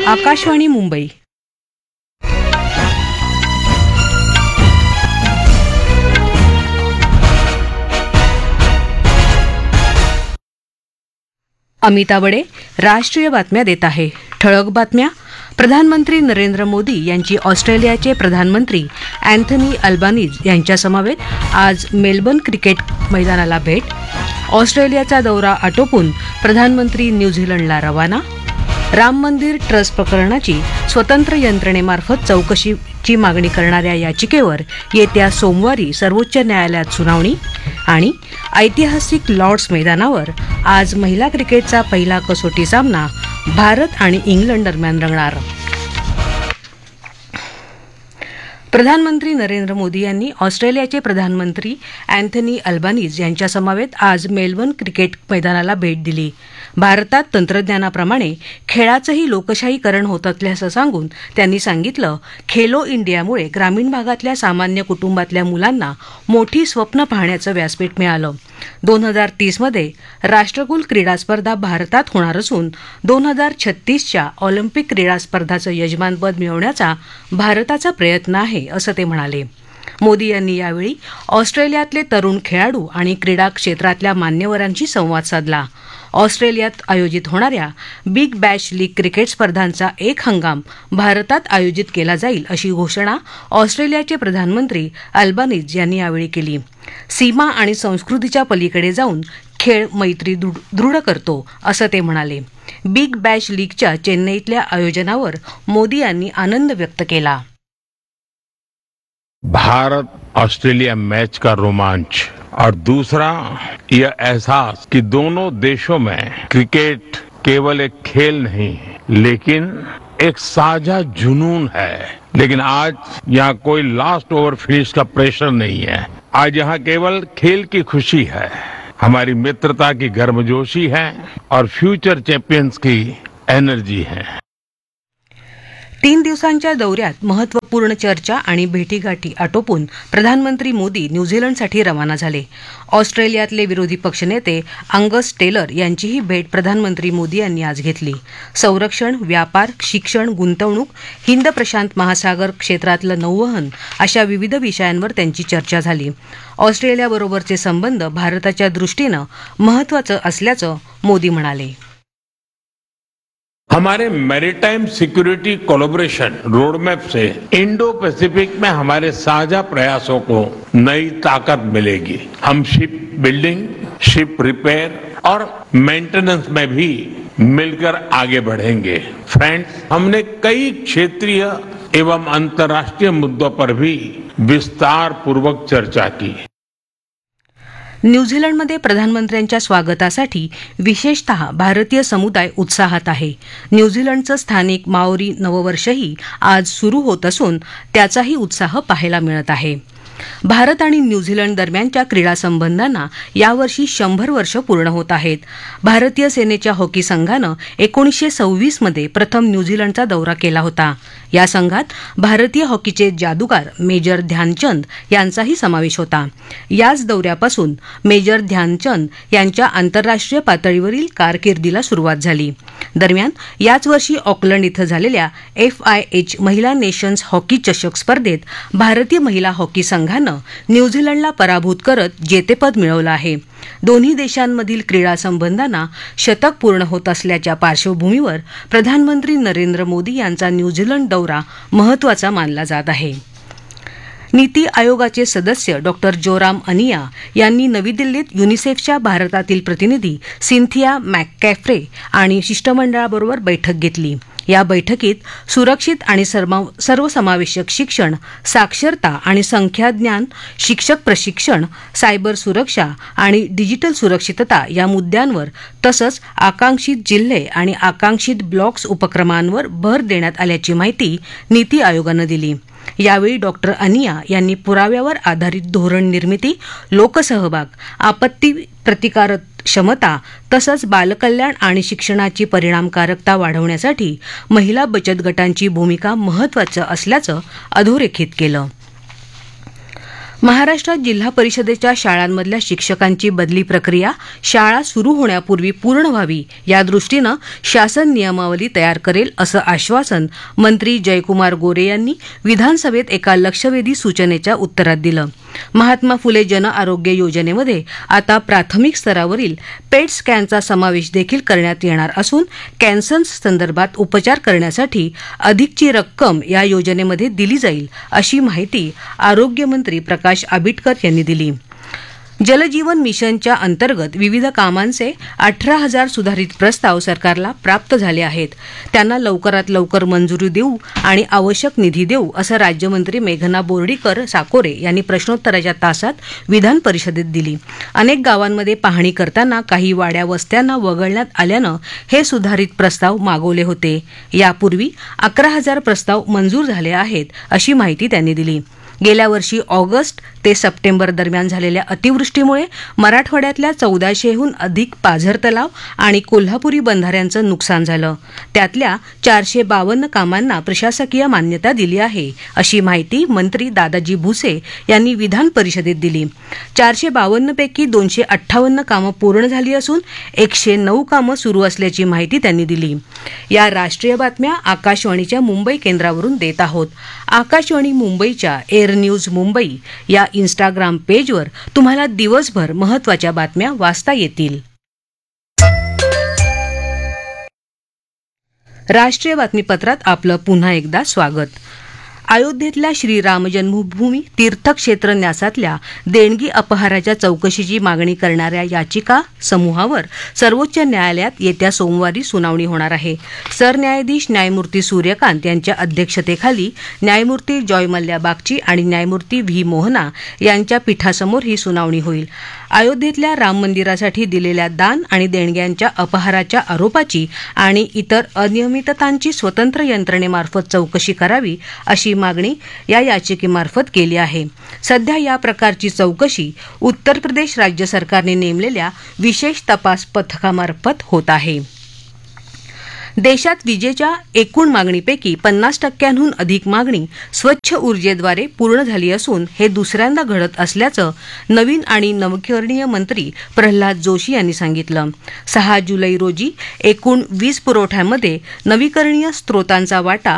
आकाशवाणी मुंबई. अमिता बडे राष्ट्रीय बातम्या देत आहे. ठळक बातम्या. प्रधानमंत्री नरेंद्र मोदी यांची ऑस्ट्रेलियाचे प्रधानमंत्री अँथनी अल्बानीज यांच्यासमवेत आज मेलबर्न क्रिकेट मैदानाला भेट. ऑस्ट्रेलियाचा दौरा आटोपून प्रधानमंत्री न्यूझीलंडला रवाना. राम मंदिर ट्रस्ट प्रकरणाची स्वतंत्र यंत्रणेमार्फत चौकशीची मागणी करणाऱ्या याचिकेवर येत्या सोमवारी सर्वोच्च न्यायालयात सुनावणी. आणि ऐतिहासिक लॉर्ड्स मैदानावर आज महिला क्रिकेटचा पहिला कसोटी सामना भारत आणि इंग्लंड दरम्यान रंगणार. प्रधानमंत्री नरेंद्र मोदी यांनी ऑस्ट्रेलियाचे प्रधानमंत्री अँथनी अल्बानीज यांच्यासमवेत आज मेलबर्न क्रिकेट मैदानाला भेट दिली. भारतात तंत्रज्ञानाप्रमाणे खेळाचंही लोकशाहीकरण होत असल्याचं सांगून त्यांनी सांगितलं, खेलो इंडियामुळे ग्रामीण भागातल्या सामान्य कुटुंबातल्या मुलांना मोठी स्वप्न पाहण्याचं व्यासपीठ मिळालं. 2030मध्ये राष्ट्रकुल क्रीडा स्पर्धा भारतात होणार असून 2036च्या ऑलिम्पिक क्रीडा स्पर्धाचं यजमानपद मिळवण्याचा भारताचा प्रयत्न आहे, असं ते म्हणाले. मोदी यांनी यावेळी ऑस्ट्रेलियातले तरुण खेळाडू आणि क्रीडा क्षेत्रातल्या मान्यवरांशी संवाद साधला. ऑस्ट्रेलियात आयोजित होणाऱ्या बिग बॅश लीग क्रिकेट स्पर्धांचा एक हंगाम भारतात आयोजित केला जाईल, अशी घोषणा ऑस्ट्रेलियाचे प्रधानमंत्री अल्बानीज यांनी यावेळी केली. सीमा आणि संस्कृतीच्या पलीकडे जाऊन खेळ मैत्री दृढ करतो, असं ते म्हणाले. बिग बॅश लीगच्या चेन्नईतल्या आयोजनावर मोदी यांनी आनंद व्यक्त केला. भारत ऑस्ट्रेलिया मैच का रोमांच और दूसरा यह एहसास कि दोनों देशों में क्रिकेट केवल एक खेल नहीं लेकिन एक साझा जुनून है. लेकिन आज यहाँ कोई लास्ट ओवर फिनिश का प्रेशर नहीं है. आज यहाँ केवल खेल की खुशी है, हमारी मित्रता की गर्मजोशी है और फ्यूचर चैंपियंस की एनर्जी है. 3 दिवसांच्या दौऱ्यात महत्त्वपूर्ण चर्चा आणि भेटीगाठी आटोपून प्रधानमंत्री मोदी न्यूझीलंडसाठी रवाना झाले. ऑस्ट्रेलियातले विरोधी पक्षनेते अंगस टेलर यांचीही भेट प्रधानमंत्री मोदी यांनी आज घेतली. संरक्षण, व्यापार, शिक्षण, गुंतवणूक, हिंद प्रशांत महासागर क्षेत्रातलं नौवहन अशा विविध विषयांवर त्यांची चर्चा झाली. ऑस्ट्रेलियाबरोबरचे संबंध भारताच्या दृष्टीनं महत्त्वाचं असल्याचं मोदी म्हणाले. हमारे मैरीटाइम सिक्योरिटी कोलैबोरेशन रोडमैप से इंडो पैसिफिक में हमारे साझा प्रयासों को नई ताकत मिलेगी. हम शिप बिल्डिंग, शिप रिपेयर और मेंटेनेंस में भी मिलकर आगे बढ़ेंगे. फ्रेंड्स, हमने कई क्षेत्रीय एवं अंतर्राष्ट्रीय मुद्दों पर भी विस्तार पूर्वक चर्चा की. न्यूझीलंडमध्ये प्रधानमंत्र्यांच्या स्वागतासाठी विशेषतः भारतीय समुदाय उत्साहात आहे. न्यूझीलंडचं स्थानिक माओरी नववर्षही आज सुरू होत असून त्याचाही उत्साह पाहायला मिळत आहे. भारत आणि न्यूझीलंड दरम्यानच्या क्रीडा संबंधांना यावर्षी 100 वर्ष पूर्ण होत आहेत. भारतीय सेनेच्या हॉकी संघानं 1926 मध्ये प्रथम न्यूझीलंडचा दौरा केला होता. या संघात भारतीय हॉकीचे जादूगार मेजर ध्यानचंद यांचाही समावेश होता. याच दौऱ्यापासून मेजर ध्यानचंद यांच्या आंतरराष्ट्रीय पातळीवरील कारकिर्दीला सुरुवात झाली. दरम्यान याच वर्षी ऑकलंड इथं झालेल्या FIH महिला नेशन्स हॉकी चषक स्पर्धेत भारतीय महिला हॉकी संघानं न्यूझीलंडला पराभूत करत जेतेपद मिळवलं आहे. दोन्ही देशांमधील क्रीडा संबंधांना शतक पूर्ण होत असल्याच्या पार्श्वभूमीवर प्रधानमंत्री नरेंद्र मोदी यांचा न्यूझीलंड दौरा महत्त्वाचा मानला जात आहे. नीती आयोगाचे सदस्य डॉ. जोराम अनिया यांनी नवी दिल्लीत युनिसेफच्या भारतातील प्रतिनिधी सिंथिया मॅककॅफ्रे आणि शिष्टमंडळाबरोबर बैठक घेतली. या बैठकीत सुरक्षित आणि सर्वसमावेशक शिक्षण, साक्षरता आणि संख्याज्ञान, शिक्षक प्रशिक्षण, सायबर सुरक्षा आणि डिजिटल सुरक्षितता या मुद्द्यांवर तसंच आकांक्षित जिल्हे आणि आकांक्षित ब्लॉक्स उपक्रमांवर भर देण्यात आल्याची माहिती नीती आयोगानं दिली. यावेळी डॉ. अनिया यांनी पुराव्यावर आधारित धोरण निर्मिती, लोकसहभाग, आपत्ती प्रतिकारक क्षमता तसंच बालकल्याण आणि शिक्षणाची परिणामकारकता वाढवण्यासाठी महिला बचत गटांची भूमिका महत्त्वाचं असल्याचं अधोरेखित केलं. महाराष्ट्रात जिल्हा परिषदेच्या शाळांमधल्या शिक्षकांची बदली प्रक्रिया शाळा सुरू होण्यापूर्वी पूर्ण व्हावी यादृष्टीनं शासन नियमावली तयार करेल असं आश्वासन मंत्री जयकुमार गोरे यांनी विधानसभेत एका लक्षवेधी सूचनेच्या उत्तरात दिलं. महात्मा फुले जन आरोग्य योजनेमध्ये आता प्राथमिक स्तरावरील पेट स्कॅनचा समावेश देखील करण्यात येणार असून कॅन्सर संदर्भात उपचार करण्यासाठी अधिकची रक्कम या योजनेमध्ये दिली जाईल अशी माहिती आरोग्यमंत्री प्रकाश आबिटकर यांनी दिली. जलजीवन मिशनच्या अंतर्गत विविध कामांचे 18,000 सुधारित प्रस्ताव सरकारला प्राप्त झाले आहेत. त्यांना लवकरात लवकर मंजुरी देऊ आणि आवश्यक निधी देऊ असं राज्यमंत्री मेघना बोर्डीकर साकोरे यांनी प्रश्नोत्तराच्या तासात विधान परिषदेत दिली. अनेक गावांमध्ये पाहणी करताना काही वाड्या वस्त्यांना वगळण्यात आल्यानं हे सुधारित प्रस्ताव मागवले होते. यापूर्वी 11,000 प्रस्ताव मंजूर झाले आहेत अशी माहिती त्यांनी दिली. गेल्या वर्षी ऑगस्ट ते सप्टेंबर दरम्यान झालेल्या अतिवृष्टीमुळे मराठवाड्यातल्या 1400हून अधिक पाझर तलाव आणि कोल्हापुरी बंधाऱ्यांचं नुकसान झालं. त्यातल्या 452 कामांना प्रशासकीय मान्यता दिली आहे अशी माहिती मंत्री दादाजी भुसे यांनी विधान परिषदेत दिली. 452 पैकी 258 कामं पूर्ण झाली असून 109 कामं सुरू असल्याची माहिती त्यांनी दिली. या राष्ट्रीय बातम्या आकाशवाणीच्या मुंबई केंद्रावरून देत आहोत. आकाशवाणी मुंबईच्या एअर न्यूज मुंबई या इंस्टाग्राम पेजवर तुम्हाला दिवसभर महत्त्वाच्या बातम्या वाचता येतील. राष्ट्रीय बातमीपत्रात आपलं पुन्हा एकदा स्वागत. अयोध्येतल्या श्रीराम जन्मभूमी तीर्थक्षेत्र न्यासातल्या देणगी अपहाराच्या चौकशीची मागणी करणाऱ्या याचिका समूहावर सर्वोच्च न्यायालयात येत्या सोमवारी सुनावणी होणार आहे. सरन्यायाधीश न्यायमूर्ती सूर्यकांत यांच्या अध्यक्षतेखाली न्यायमूर्ती जॉय मल्ल्या बागची आणि न्यायमूर्ती व्ही मोहना यांच्या पीठासमोर ही सुनावणी होईल. अयोध्येतल्या राम मंदिरासाठी दिलेल्या दान आणि देणग्यांच्या अपहाराच्या आरोपाची आणि इतर अनियमिततांची स्वतंत्र यंत्रणेमार्फत चौकशी करावी अशी मागणी या याचिकेमार्फत केली आहे. सध्या या प्रकारची चौकशी उत्तर प्रदेश राज्य सरकारने नेमलेल्या विशेष तपास पथकामार्फत होत आहे. देशात विजेच्या एकूण मागणीपैकी 50% अधिक मागणी स्वच्छ ऊर्जेद्वारे पूर्ण झाली असून हे दुसऱ्यांदा घडत असल्याचं नवीन आणि नवकरणीय मंत्री प्रल्हाद जोशी यांनी सांगितलं. 6 जुलै रोजी एकूण वीज पुरवठ्यामध्ये नवीकरणीय स्रोतांचा वाटा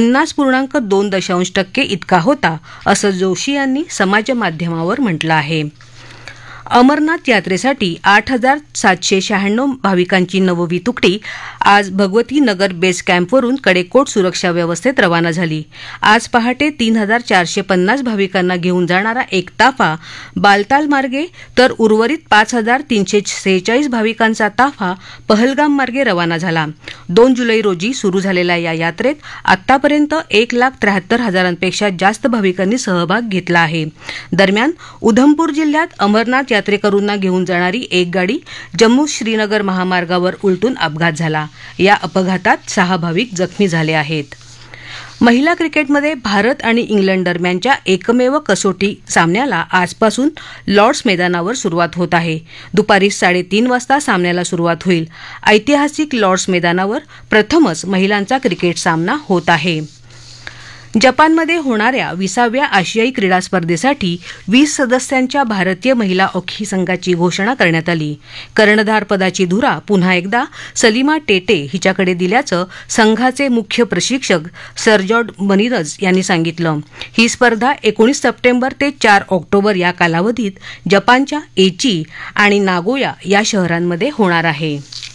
50.2% इतका होता असं जोशी यांनी समाजमाध्यमावर म्हटलं आहे. अमरनाथ यात्रेसाठी 8,796 भाविकांची नववी तुकडी आज भगवती नगर बेस कॅम्पवरून कडेकोट सुरक्षा व्यवस्थेत रवाना झाली. आज पहाटे 3,450 भाविकांना घेऊन जाणारा एक ताफा बालताल मार्गे तर उर्वरित 5,346 भाविकांचा ताफा पहलगाम मार्गे रवाना झाला. 2 जुलै रोजी सुरू झालेल्या या यात्रेत आतापर्यंत 1,73,000पेक्षा जास्त भाविकांनी सहभाग घेतला आहे. दरम्यान उधमपूर जिल्ह्यात अमरनाथ यात्रेकरूंना घेऊन जाणारी एक गाडी जम्मू श्रीनगर महामार्गावर उलटून अपघात झाला. या अपघातात 6 भाविक जखमी झाले आहेत. महिला क्रिकेटमध्ये भारत आणि इंग्लंड दरम्यानच्या एकमेव कसोटी सामन्याला आजपासून लॉर्ड्स मैदानावर सुरुवात होत आहे. दुपारी 3:30 वाजता सामन्याला सुरुवात होईल. ऐतिहासिक लॉर्ड्स मैदानावर प्रथमच महिलांचा क्रिकेट सामना होत आहे. जपानमध्ये होणाऱ्या 20व्या आशियाई क्रीडा स्पर्धेसाठी 20 सदस्यांच्या भारतीय महिला हॉकी संघाची घोषणा करण्यात आली. कर्णधार पदाची धुरा पुन्हा एकदा सलीमा टेटे हिच्याकडे दिल्याचं संघाचे मुख्य प्रशिक्षक सरजॉर्ज मनिरज यांनी सांगितलं. ही स्पर्धा 19 सप्टेंबर ते 4 ऑक्टोबर या कालावधीत जपानच्या एची आणि नागोया या शहरांमध्ये होणार आहे.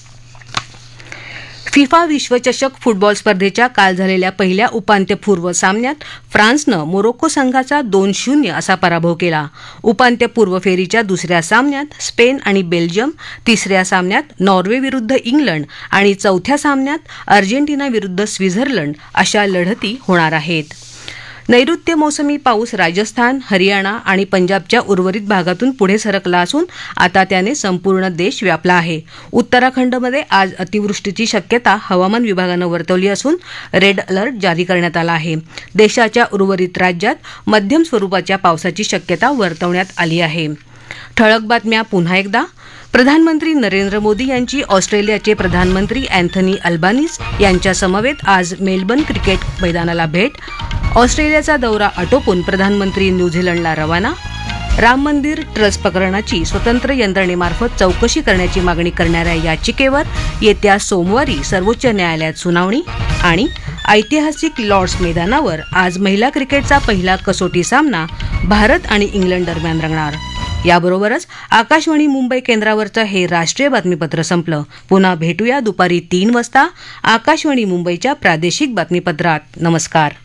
फिफा विश्वचषक फुटबॉल स्पर्धेच्या काल झालेल्या पहिल्या उपांत्यपूर्व सामन्यात फ्रान्सनं मोरोक्को संघाचा 2-0 असा पराभव केला. उपांत्यपूर्व फेरीच्या दुसऱ्या सामन्यात स्पेन आणि बेल्जियम, तिसऱ्या सामन्यात नॉर्वे विरुद्ध इंग्लंड आणि चौथ्या सामन्यात अर्जेंटिना विरुद्ध स्वित्झर्लंड अशा लढती होणार आहेत. नैऋत्य मोसमी पाऊस राजस्थान, हरियाणा आणि पंजाबच्या उर्वरित भागातून पुढे सरकला असून आता त्याने संपूर्ण देश व्यापला आहे. उत्तराखंडमध्ये आज अतिवृष्टीची शक्यता हवामान विभागानं वर्तवली असून रेड अलर्ट जारी करण्यात आला आहे. देशाच्या उर्वरित राज्यात मध्यम स्वरूपाच्या पावसाची शक्यता वर्तवण्यात आली आहे. ठळक बातम्या पुन्हा एकदा. प्रधानमंत्री नरेंद्र मोदी यांची ऑस्ट्रेलियाचे प्रधानमंत्री अँथनी अल्बानीज यांच्या समवेत आज मेलबर्न क्रिकेट मैदानाला भेट. ऑस्ट्रेलियाचा दौरा आटोपून प्रधानमंत्री न्यूझीलंडला रवाना. राम मंदिर ट्रस्ट प्रकरणाची स्वतंत्र यंत्रणेमार्फत चौकशी करण्याची मागणी करणाऱ्या याचिकेवर येत्या सोमवारी सर्वोच्च न्यायालयात सुनावणी. आणि ऐतिहासिक लॉर्ड्स मैदानावर आज महिला क्रिकेटचा पहिला कसोटी सामना भारत आणि इंग्लंड दरम्यान रंगणार. याबरोबरच आकाशवाणी मुंबई केंद्रावरचं हे राष्ट्रीय बातमीपत्र संपलं. पुन्हा भेटूया दुपारी 3 वाजता आकाशवाणी मुंबईच्या प्रादेशिक बातमीपत्रात. नमस्कार.